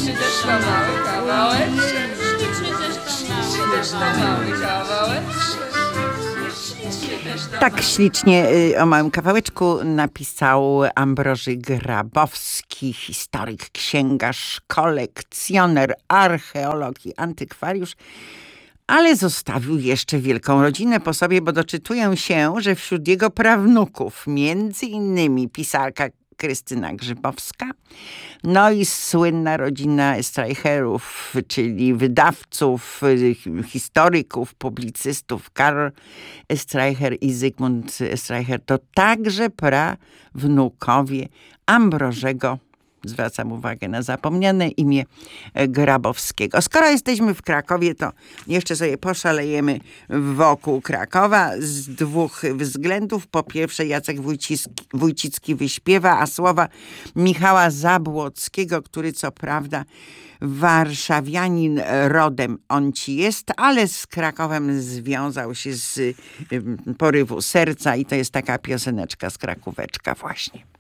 też to mały kawałek. Też to mały kawałek. Tak ślicznie o małym kawałeczku napisał Ambroży Grabowski, historyk, księgarz, kolekcjoner, archeolog i antykwariusz, ale zostawił jeszcze wielką rodzinę po sobie, bo doczytuję się, że wśród jego prawnuków między innymi pisarka Krystyna Grzybowska, no i słynna rodzina Streicherów, czyli wydawców, historyków, publicystów Karl Streicher i Zygmunt Streicher, to także prawnukowie Ambrożego, zwracam uwagę na zapomniane imię, Grabowskiego. Skoro jesteśmy w Krakowie, to jeszcze sobie poszalejemy Krakowa z dwóch względów. Po pierwsze, Jacek Wójcicki wyśpiewa, a słowa Michała Zabłockiego, który co prawda warszawianin rodem on ci jest, ale z Krakowem związał się z porywu serca i to jest taka pioseneczka z Krakóweczka właśnie.